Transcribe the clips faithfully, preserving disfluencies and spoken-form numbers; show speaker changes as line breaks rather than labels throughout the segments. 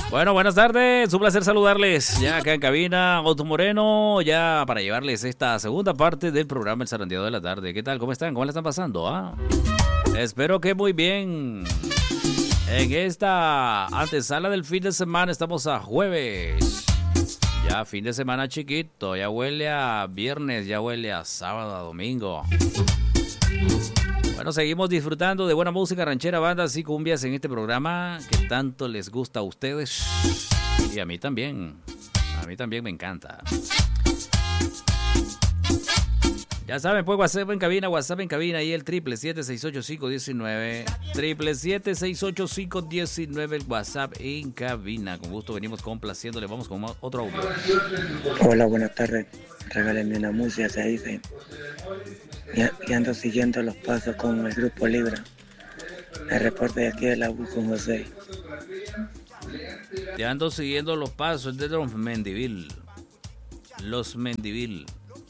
Bueno, buenas tardes, un placer saludarles ya acá en cabina, Otto Moreno, ya para llevarles esta segunda parte del programa El Zarandeado de la Tarde. ¿Qué tal? ¿Cómo están? ¿Cómo la están pasando? ¿Ah? Espero que muy bien. En esta antesala del fin de semana estamos a jueves. Ya fin de semana chiquito, ya huele a viernes, ya huele a sábado, a domingo. Bueno, seguimos disfrutando de buena música ranchera, bandas y cumbias en este programa que tanto les gusta a ustedes y a mí también. A mí también me encanta. Ya saben, pues WhatsApp en cabina, WhatsApp en cabina y el triple siete seis ocho cinco uno nueve, triple siete seis ocho cinco uno nueve, el WhatsApp en cabina. Con gusto venimos complaciéndole. Vamos con otro audio.
Hola, buenas tardes. Regálenme una música, se dice. Y ando siguiendo los pasos con el grupo Libra. El reporte de aquí de la U con José.
Te ando siguiendo los pasos de los Mendivil. Los Mendivil.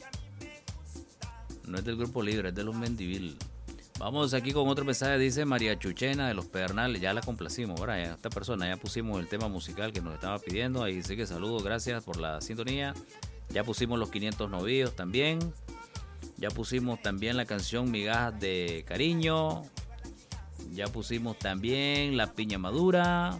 No es del grupo Libra, es de los Mendivil. Vamos aquí con otro mensaje. Dice María Chuchena de los Pedernales. Ya la complacimos. Ahora ya, esta persona ya pusimos el tema musical que nos estaba pidiendo. Ahí sí que saludos, gracias por la sintonía. Ya pusimos los quinientos novillos también. Ya pusimos también la canción Migajas de Cariño. Ya pusimos también La Piña Madura.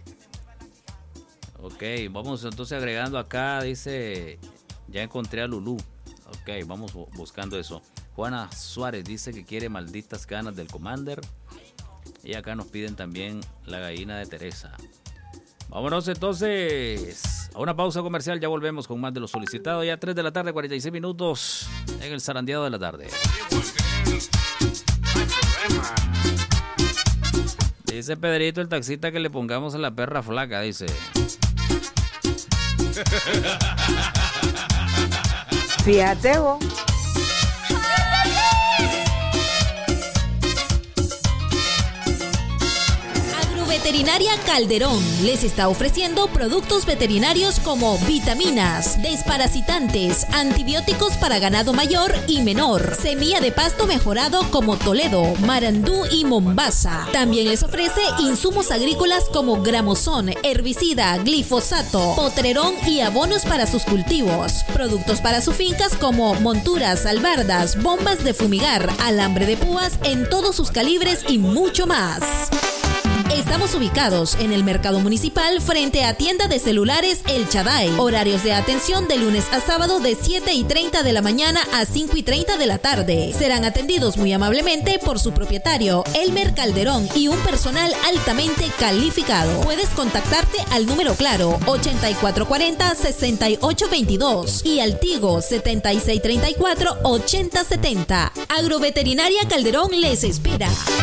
Ok, vamos entonces agregando acá. Dice, ya encontré a Lulú. Ok, vamos buscando eso. Juana Suárez dice que quiere Malditas Ganas del Commander. Y acá nos piden también La Gallina de Teresa. Vámonos entonces a una pausa comercial. Ya volvemos con más de lo solicitado. Ya tres de la tarde, cuarenta y seis minutos en el Zarandeado de la Tarde. Dice Pedrito el taxista que le pongamos a la perra flaca, dice.
Fíjate vos.
Veterinaria Calderón les está ofreciendo productos veterinarios como vitaminas, desparasitantes, antibióticos para ganado mayor y menor, semilla de pasto mejorado como Toledo, Marandú y Mombasa. También les ofrece insumos agrícolas como gramosón, herbicida, glifosato, potrerón y abonos para sus cultivos. Productos para sus fincas como monturas, albardas, bombas de fumigar, alambre de púas en todos sus calibres y mucho más. Estamos ubicados en el Mercado Municipal frente a Tienda de Celulares El Chaday. Horarios de atención de lunes a sábado de siete y treinta de la mañana a cinco y treinta de la tarde. Serán atendidos muy amablemente por su propietario, Elmer Calderón, y un personal altamente calificado. Puedes contactarte al número claro ochenta y cuatro cuarenta, sesenta y ocho veintidós y al Tigo setenta y seis treinta y cuatro, ochenta setenta. Agroveterinaria Calderón les espera.